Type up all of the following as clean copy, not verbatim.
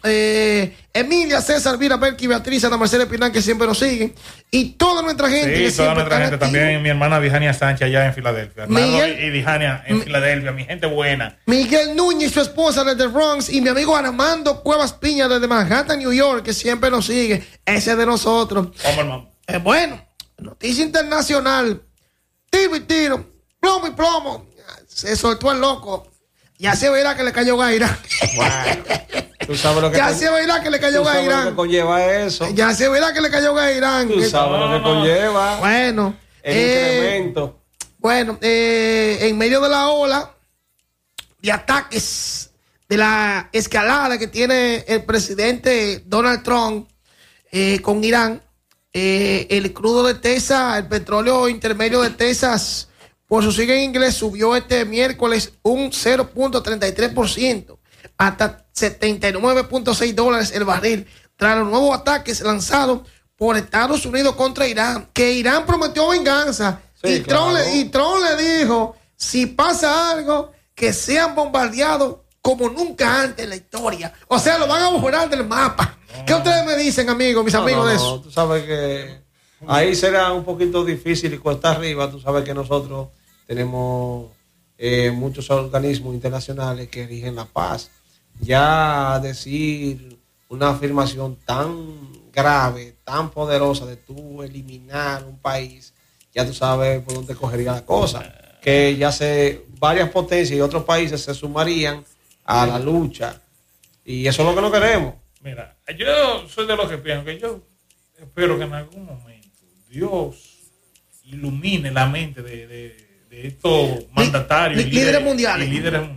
Emilia, César, Vira, Berky, Beatriz, Ana Mercedes Pinán, que siempre nos siguen. Y toda nuestra gente. Sí, que toda siempre nuestra gente. activa. También mi hermana Dijania Sánchez allá en Filadelfia. Hermano Miguel, y Dijania en Filadelfia, mi gente buena. Miguel Núñez y su esposa desde Bronx. Y mi amigo Armando Cuevas Piña desde Manhattan, New York, que siempre nos sigue. Ese es de nosotros. Vamos, hermano. Bueno, noticia internacional. Tiro y tiro. Plomo y plomo. Se soltó el loco. Ya se verá que le cayó a Irán. Bueno, tú sabes lo que ya se verá que le cayó a Irán. Lo que conlleva eso. Ya se verá que le cayó a Irán. Tú sabes lo que conlleva. Bueno. El incremento. Bueno, en medio de la ola de ataques, de la escalada que tiene el presidente Donald Trump con Irán, el crudo de Texas, el petróleo intermedio de Texas, por su sigla en inglés, subió este miércoles un 0.33% hasta $79.6 el barril, tras los nuevos ataques lanzados por Estados Unidos contra Irán, que Irán prometió venganza. Sí, y, claro. Trump le dijo, si pasa algo, que sean bombardeados como nunca antes en la historia. O sea, lo van a borrar del mapa. ¿Qué ustedes me dicen, amigos, mis amigos de eso? Tú sabes que ahí será un poquito difícil y cuesta arriba. Tú sabes que nosotros tenemos muchos organismos internacionales que rigen la paz. Ya decir una afirmación tan grave, tan poderosa de tú eliminar un país, ya tú sabes por dónde cogería la cosa. Que ya varias potencias y otros países se sumarían a la lucha. Y eso es lo que no queremos. Mira, yo soy de los que pienso que yo espero que en algún momento Dios ilumine la mente de estos mandatarios y líderes mundiales.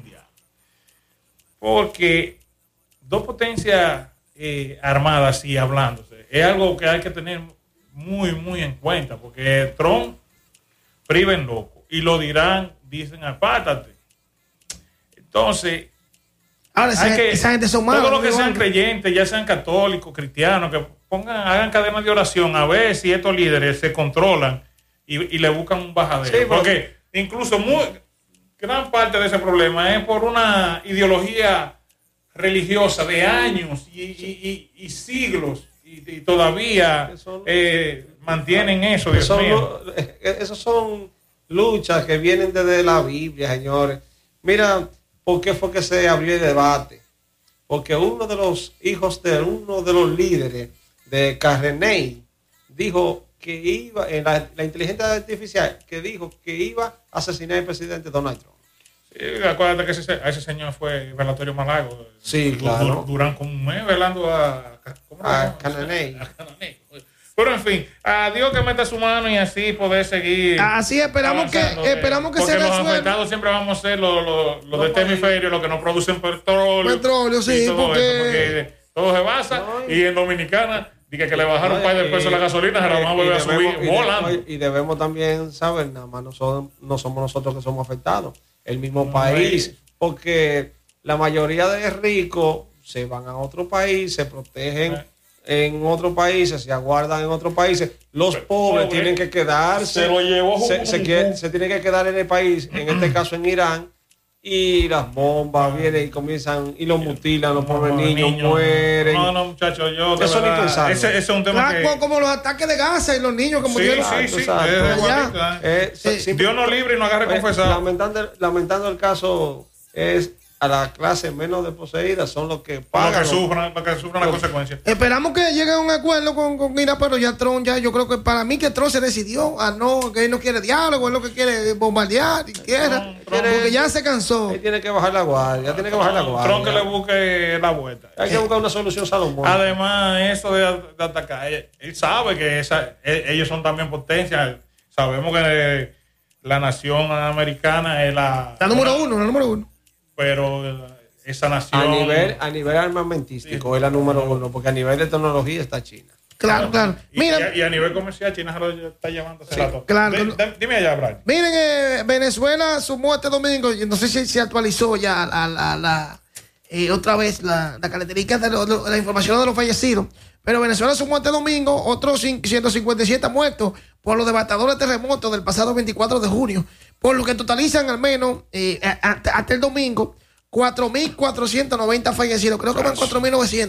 Porque dos potencias armadas y hablándose es algo que hay que tener muy, muy en cuenta, porque Trump priva en loco y lo dirán, dicen apártate. Entonces, ahora esa gente son malos. Todos los que sean creyentes, ya sean católicos, cristianos, que hagan cadenas de oración a ver si estos líderes se controlan y le buscan un bajadero. Sí, porque incluso gran parte de ese problema es por una ideología religiosa de años y siglos y todavía mantienen eso. Dios mío. Esas son luchas que vienen desde la Biblia, señores. Mira, ¿por qué fue que se abrió el debate? Porque uno de los hijos de uno de los líderes de Carney dijo que iba, en la inteligencia artificial, que dijo que iba a asesinar al presidente Donald Trump. Sí, acuérdate que ese señor fue velatorio Malago. Sí, claro. Duran como un mes velando a Cananey. Pero en fin, a Dios que meta su mano y así poder seguir. Así esperamos que se porque los resuelva. afectados siempre vamos a ser los de este hemisferio, los que no producen petróleo. Petróleo, sí, porque todo se basa. Y en Dominicana, dije que le bajaron un par de pesos la gasolina, se la van a volver a subir volando. Y debemos también saber, nada más no somos nosotros que somos afectados, el mismo país, porque la mayoría de ricos se van a otro país, se protegen en otros países, se aguardan en otros países. Los pobres tienen que quedarse, se lo llevó se tienen que quedar en el país, en este caso en Irán, y las bombas vienen y comienzan y los mutilan, los pobres niños mueren. No, muchachos, eso ni pensar. Ese es un tema como los ataques de Gaza y los niños que murieron. Sí. Dios nos libre y nos agarre confesado. Lamentando el caso, es a la clase menos desposeída, son los que pagan. Los que sufran las consecuencias. Esperamos que llegue a un acuerdo con Irán, pero ya Trump, yo creo que para mí que Trump se decidió que él no quiere diálogo, él lo que quiere bombardear, porque ya se cansó. Él tiene que bajar la guardia, Trump que le busque la vuelta. Hay que buscar una solución Salomón. Además, eso de atacar, él sabe que ellos son también potencia. Sabemos que la nación americana es la número uno. Pero esa nación a nivel armamentístico es la número uno, porque a nivel de tecnología está China. Claro. Mira, y a nivel comercial China se lo está llevando hace rato. Claro. Dime allá, Brian. Miren, Venezuela sumó este domingo, no sé si se actualizó ya otra vez la característica de la información de los fallecidos, pero Venezuela sumó este domingo otros 157 muertos por los devastadores terremotos del pasado 24 de junio, por lo que totalizan al menos hasta el domingo 4.490 fallecidos. Creo que van 4.900.